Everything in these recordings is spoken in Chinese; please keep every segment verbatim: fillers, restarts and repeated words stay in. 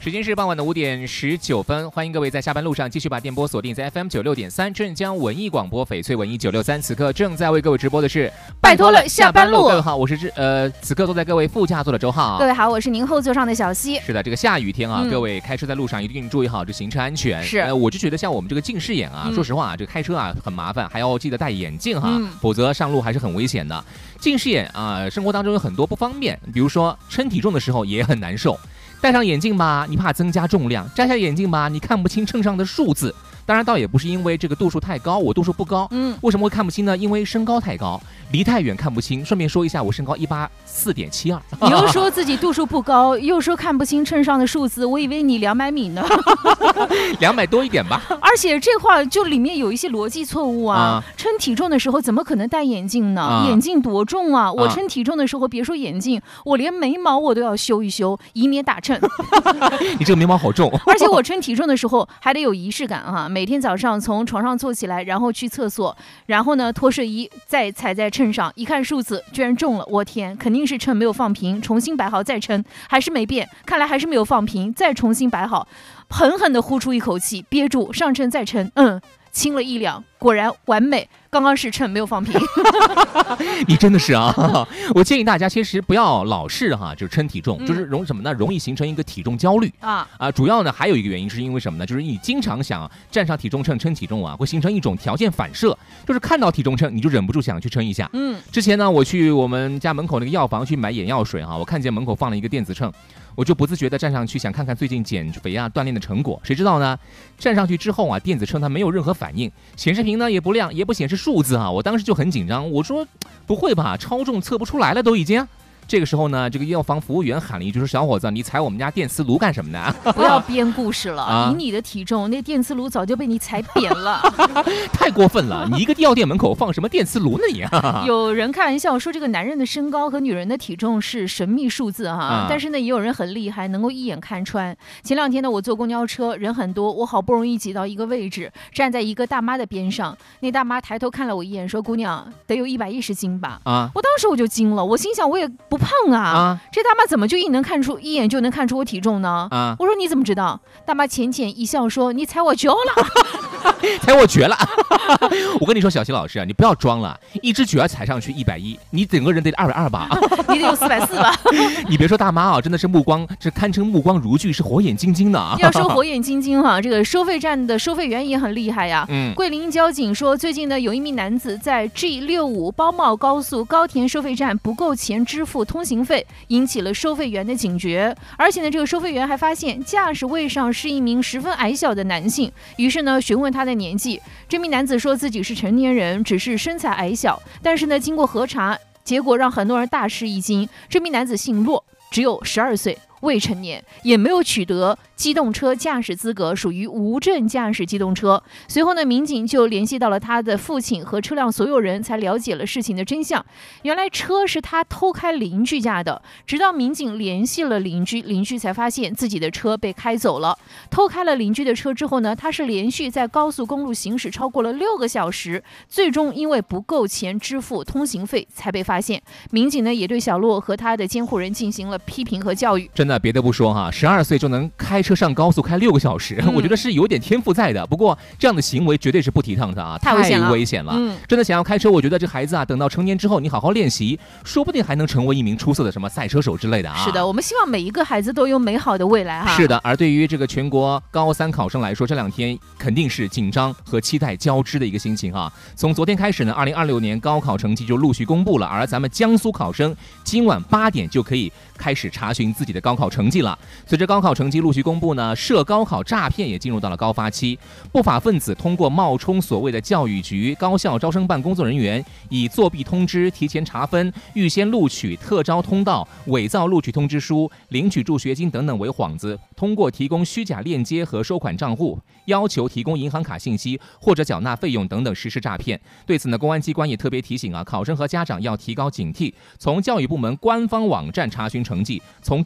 时间是傍晚的五点十九分，欢迎各位在下班路上继续把电波锁定在 F M 九六点三镇江文艺广播翡翠文艺九六三。此刻正在为各位直播的是拜托了下班路。 各位好，我是呃此刻坐在各位副驾座的周浩。 各位好，我是您后座上的小溪。 是的，这个下雨天啊， 嗯、 各位开车在路上一定注意好这行车安全。 是， 呃，我就觉得像我们这个近视眼啊，嗯、说实话啊，这个开车啊很麻烦，还要记得戴眼镜哈，嗯、否则上路还是很危险的。近视眼啊，生活当中有很多不方便，比如说称体重的时候也很难受。戴上眼镜吧，你怕增加重量；摘下眼镜吧，你看不清秤上的数字。当然，倒也不是因为这个度数太高，我度数不高。嗯，为什么会看不清呢？因为身高太高，离太远看不清。顺便说一下，我身高一八四点七二。 你又说自己度数不高，又说看不清秤上的数字，我以为你两百米呢。 两百多一点吧。 而且这话就里面有一些逻辑错误啊！啊称体重的时候怎么可能戴眼镜呢？啊、眼镜多重啊！我称体重的时候，别说眼镜，我连眉毛我都要修一修，以免打秤。 你这个眉毛好重。 而且我称体重的时候还得有仪式感啊！每天早上从床上坐起来，然后去厕所，然后呢脱睡衣，再踩在秤上，一看数字居然中了，我天，肯定是秤没有放平，重新摆好再称，还是没变，看来还是没有放平，再重新摆好，狠狠地呼出一口气，憋住上秤再称，嗯，轻了一两，果然完美。刚刚是秤没有放平。 你真的是啊！我建议大家其实不要老是哈，就是称体重，嗯、就是容什么呢？容易形成一个体重焦虑啊啊！主要呢还有一个原因是因为什么呢？就是你经常想站上体重秤称体重啊，会形成一种条件反射，就是看到体重秤你就忍不住想去称一下。嗯，之前呢我去我们家门口那个药房去买眼药水哈，我看见门口放了一个电子秤。我就不自觉地站上去，想看看最近减肥啊、锻炼的成果。谁知道呢？站上去之后啊，电子秤它没有任何反应，显示屏呢也不亮，也不显示数字啊。我当时就很紧张，我说不会吧，超重测不出来了都已经。这个时候呢，这个药房服务员喊了一句：“说小伙子，你踩我们家电磁炉干什么呢？” 不要编故事了，啊、以你的体重，那电磁炉早就被你踩扁了。 太过分了！你一个药店门口放什么电磁炉呢你、啊？ 有人开玩笑说，这个男人的身高和女人的体重是神秘数字哈、啊，但是呢，也有人很厉害，能够一眼看穿。前两天呢，我坐公交车，人很多，我好不容易挤到一个位置，站在一个大妈的边上。那大妈抬头看了我一眼，说：“姑娘，得有一百一十斤吧？”啊，我当时我就惊了，我心想，我也不胖啊，啊这大妈怎么就一能看出一眼就能看出我体重呢？啊，我说你怎么知道？大妈浅浅一笑说：“你踩我脚了， 踩我绝了。”我跟你说，小齐老师啊，你不要装了，一只脚踩上去一百一，你整个人得二百二吧？ 你得有四百四吧？ 你别说大妈啊，真的是目光，这堪称目光如炬，是火眼金睛的啊。 要说火眼金睛哈、啊，这个收费站的收费员也很厉害呀。嗯，桂林交警说，最近呢有一名男子在 G 六十五包茂高速高田收费站不够钱支付通行费，引起了收费员的警觉。而且呢，这个收费员还发现驾驶位上是一名十分矮小的男性，于是呢询问他的年纪。这名男子说自己是成年人，只是身材矮小，但是呢经过核查，结果让很多人大吃一惊。这名男子姓骆，只有十二岁，未成年，也没有取得机动车驾驶资格，属于无证驾驶机动车。随后呢，民警就联系到了他的父亲和车辆所有人，才了解了事情的真相。原来车是他偷开邻居家的，直到民警联系了邻居，邻居才发现自己的车被开走了。偷开了邻居的车之后呢，他是连续在高速公路行驶超过了六个小时，最终因为不够钱支付通行费才被发现。民警呢也对小骆和他的监护人进行了批评和教育。 真的别的不说哈，十二岁就能开车上高速开六个小时，嗯、我觉得是有点天赋在的。不过这样的行为绝对是不提倡的啊， 太危险了。 太危险了嗯、真的想要开车，我觉得这孩子啊，等到成年之后，你好好练习，说不定还能成为一名出色的什么赛车手之类的啊。 是的，我们希望每一个孩子都有美好的未来哈。 是的，而对于这个全国高三考生来说，这两天肯定是紧张和期待交织的一个心情哈。从昨天开始呢，二零二六年高考成绩就陆续公布了，而咱们江苏考生今晚八点就可以开始查询自己的高考成绩了。随着高考成绩陆续公布呢，涉高考诈骗也进入到了高发期。不法分子通过冒充所谓的教育局、高校招生办工作人员，以作弊通知、提前查分、预先录取、特招通道、伪造录取通知书、领取助学金等等为幌子，通过提供虚假链接和收款账户，要求提供银行卡信息或者缴纳费用等等实施诈骗。对此呢，公安机关也特别提醒啊，考生和家长要提高警惕，从教育部门官方网站查询成绩，从正规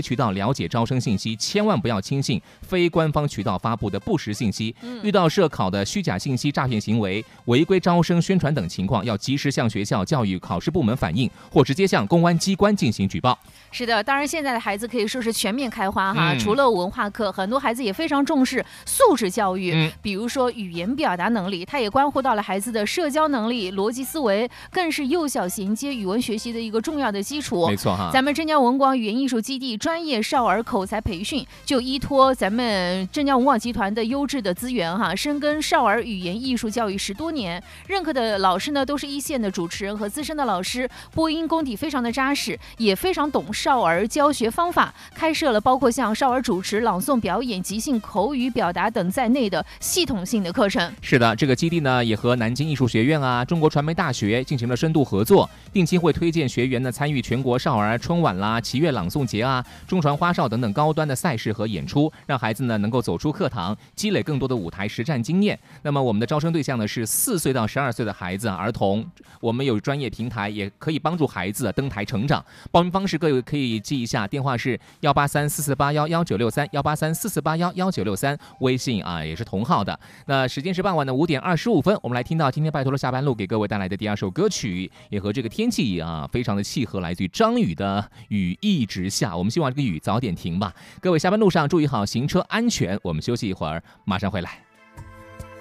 渠道了解招生信息，千万不要轻信非官方渠道发布的不实信息。嗯、遇到涉考的虚假信息、诈骗行为、违规招生宣传等情况，要及时向学校教育考试部门反映，或直接向公安机关进行举报。 是的，当然现在的孩子可以说是全面开花哈，嗯、除了文化课，很多孩子也非常重视素质教育，嗯、比如说语言表达能力，它也关乎到了孩子的社交能力、逻辑思维，更是幼小衔接语文学习的一个重要的基础。 没错哈， 咱们镇江文广语言艺术基地专业少儿口才培训，就依托咱们镇江文广集团的优质的资源哈，深耕少儿语言艺术教育十多年，任课的老师呢都是一线的主持人和资深的老师，播音功底非常的扎实，也非常懂少儿教学方法，开设了包括像少儿主持、朗诵表演、即兴口语表达等在内的系统性的课程。 是的，这个基地呢也和南京艺术学院啊、中国传媒大学进行了深度合作，定期会推荐学员呢参与全国少儿春晚啦、祈悦朗诵节啊、中传花少等等高端的赛事和演出，让孩子呢能够走出课堂，积累更多的舞台实战经验。那么我们的招生对象呢是四岁到十二岁的孩子、儿童，我们有专业平台，也可以帮助孩子登台成长。报名方式各位可以记一下，电话是幺八三四四八幺幺九六三，幺八三四四八幺幺九六三，微信啊也是同号的。那时间是傍晚的五点二十五分，我们来听到今天拜托了下班路给各位带来的第二首歌曲，也和这个天气啊非常的契合，来自于张宇的《雨一直下》。我们希望这个雨早点停吧。各位下班路上注意好行车安全，我们休息一会儿，马上回来。